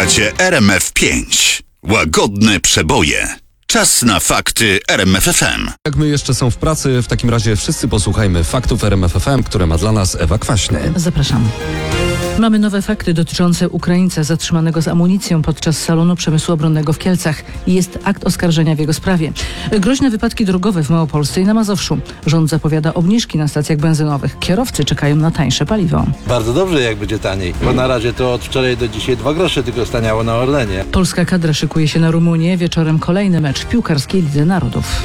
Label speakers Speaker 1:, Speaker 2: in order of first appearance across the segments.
Speaker 1: Słuchacie RMF5. Łagodne przeboje. Czas na fakty RMF FM.
Speaker 2: Jak my jeszcze są w pracy, w takim razie wszyscy posłuchajmy faktów RMF FM, które ma dla nas Ewa Kwaśny.
Speaker 3: Zapraszam. Mamy nowe fakty dotyczące Ukraińca zatrzymanego z amunicją podczas salonu przemysłu obronnego w Kielcach. Jest akt oskarżenia w jego sprawie. Groźne wypadki drogowe w Małopolsce i na Mazowszu. Rząd zapowiada obniżki na stacjach benzynowych. Kierowcy czekają na tańsze paliwo.
Speaker 4: Bardzo dobrze, jak będzie taniej, bo na razie to od wczoraj do dzisiaj 2 grosze tylko staniało na Orlenie.
Speaker 3: Polska kadra szykuje się na Rumunię. Wieczorem kolejny mecz w piłkarskiej Lidze Narodów.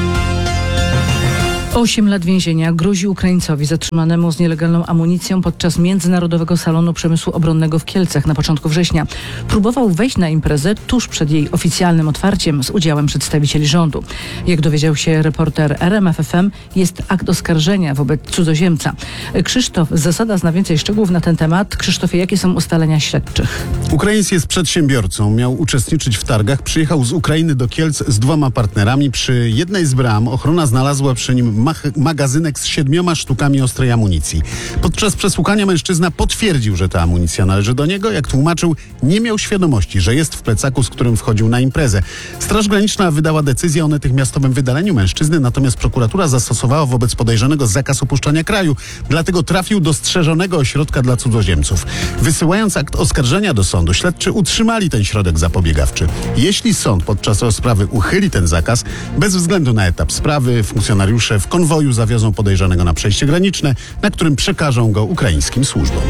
Speaker 3: 8 lat więzienia grozi Ukraińcowi zatrzymanemu z nielegalną amunicją podczas Międzynarodowego Salonu Przemysłu Obronnego w Kielcach na początku września. Próbował wejść na imprezę tuż przed jej oficjalnym otwarciem z udziałem przedstawicieli rządu. Jak dowiedział się reporter RMF FM, jest akt oskarżenia wobec cudzoziemca. Krzysztof Zasada zna więcej szczegółów na ten temat. Krzysztofie, jakie są ustalenia śledczych?
Speaker 5: Ukraińc jest przedsiębiorcą. Miał uczestniczyć w targach. Przyjechał z Ukrainy do Kielc z 2 partnerami. Przy jednej z bram ochrona znalazła przy nim magazynek z 7 sztukami ostrej amunicji. Podczas przesłuchania mężczyzna potwierdził, że ta amunicja należy do niego. Jak tłumaczył, nie miał świadomości, że jest w plecaku, z którym wchodził na imprezę. Straż Graniczna wydała decyzję o natychmiastowym wydaleniu mężczyzny, natomiast prokuratura zastosowała wobec podejrzanego zakaz opuszczania kraju. Dlatego trafił do strzeżonego ośrodka dla cudzoziemców. Wysyłając akt oskarżenia do sądu, śledczy utrzymali ten środek zapobiegawczy. Jeśli sąd podczas rozprawy uchyli ten zakaz, bez względu na etap sprawy, funkcjonariusze w konwoju zawiozą podejrzanego na przejście graniczne, na którym przekażą go ukraińskim służbom.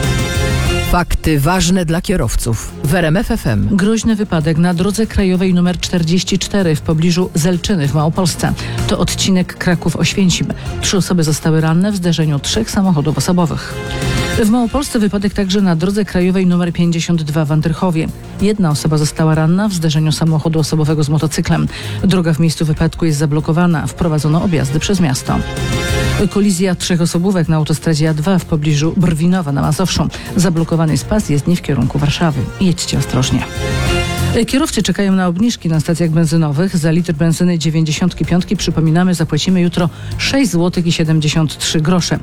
Speaker 6: Fakty ważne dla kierowców w RMF FM.
Speaker 3: Groźny wypadek na drodze krajowej nr 44 w pobliżu Zelczyny w Małopolsce. To odcinek Kraków-Oświęcim. 3 osoby zostały ranne w zderzeniu 3 samochodów osobowych. W Małopolsce wypadek także na drodze krajowej nr 52 w Andrychowie. 1 osoba została ranna w zderzeniu samochodu osobowego z motocyklem. Droga w miejscu wypadku jest zablokowana. Wprowadzono objazdy przez miasto. Kolizja 3 osobówek na autostradzie A2 w pobliżu Brwinowa na Mazowszu. Zablokowany jest pas jezdni w kierunku Warszawy. Jedźcie ostrożnie. Kierowcy czekają na obniżki na stacjach benzynowych. Za litr benzyny 95, przypominamy, zapłacimy jutro 6 zł i 73 grosze.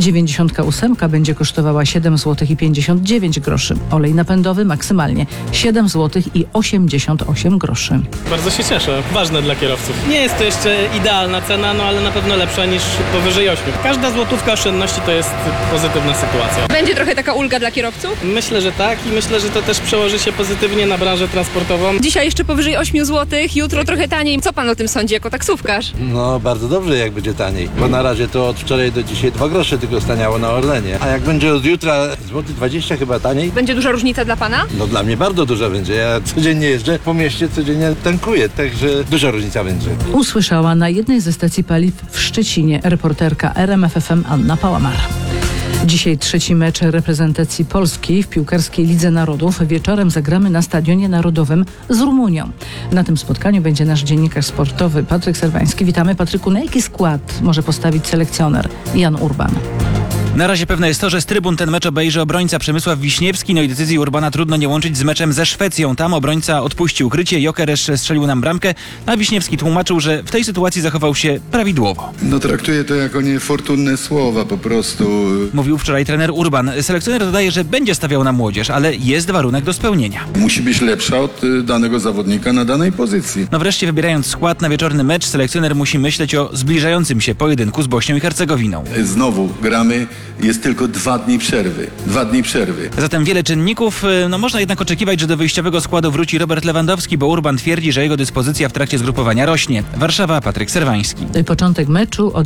Speaker 3: 98 będzie kosztowała 7 zł i 59 groszy. Olej napędowy maksymalnie 7 zł i 88 groszy.
Speaker 7: Bardzo się cieszę. Ważne dla kierowców. Nie jest to jeszcze idealna cena, ale na pewno lepsza niż powyżej 8. Każda złotówka oszczędności to jest pozytywna sytuacja.
Speaker 8: Będzie trochę taka ulga dla kierowców?
Speaker 7: Myślę, że tak i myślę, że to też przełoży się pozytywnie na branżę transportową.
Speaker 8: Dzisiaj jeszcze powyżej 8 zł, jutro trochę taniej. Co pan o tym sądzi jako taksówkarz?
Speaker 4: No, bardzo dobrze, jak będzie taniej, bo na razie to od wczoraj do dzisiaj 2 grosze tylko staniało na Orlenie. A jak będzie od jutra złoty 20 chyba taniej?
Speaker 8: Będzie duża różnica dla pana?
Speaker 4: No dla mnie bardzo duża będzie. Ja codziennie jeżdżę po mieście, codziennie tankuję, także duża różnica będzie.
Speaker 3: Usłyszała na jednej ze stacji paliw w Szczecinie reporterka RMF FM Anna Pałamar. Dzisiaj 3. mecz reprezentacji Polski w piłkarskiej Lidze Narodów. Wieczorem zagramy na Stadionie Narodowym z Rumunią. Na tym spotkaniu będzie nasz dziennikarz sportowy Patryk Serwański. Witamy, Patryku. Na jaki skład może postawić selekcjoner Jan Urban?
Speaker 9: Na razie pewne jest to, że z trybun ten mecz obejrzy obrońca Przemysław Wiśniewski. No i decyzji Urbana trudno nie łączyć z meczem ze Szwecją. Tam obrońca odpuścił krycie, Jokeresz strzelił nam bramkę, a Wiśniewski tłumaczył, że w tej sytuacji zachował się prawidłowo.
Speaker 10: No traktuję to jako niefortunne słowa po prostu.
Speaker 9: Mówił wczoraj trener Urban. Selekcjoner dodaje, że będzie stawiał na młodzież, ale jest warunek do spełnienia.
Speaker 10: Musi być lepsza od danego zawodnika na danej pozycji.
Speaker 9: No wreszcie wybierając skład na wieczorny mecz, selekcjoner musi myśleć o zbliżającym się pojedynku z Bośnią i Hercegowiną.
Speaker 10: Znowu gramy, jest tylko 2 dni przerwy. 2 dni przerwy.
Speaker 9: Zatem wiele czynników. No można jednak oczekiwać, że do wyjściowego składu wróci Robert Lewandowski, bo Urban twierdzi, że jego dyspozycja w trakcie zgrupowania rośnie. Warszawa, Patryk Serwański.
Speaker 3: Początek meczu o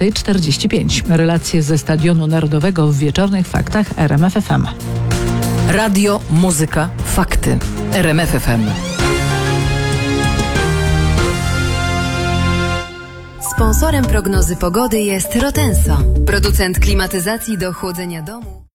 Speaker 3: 20:45. Relacje ze Stadionu Narodowego w wieczornych faktach RMF FM.
Speaker 6: Radio, muzyka, fakty. RMF FM.
Speaker 11: Sponsorem prognozy pogody jest Rotenso, producent klimatyzacji do chłodzenia domu.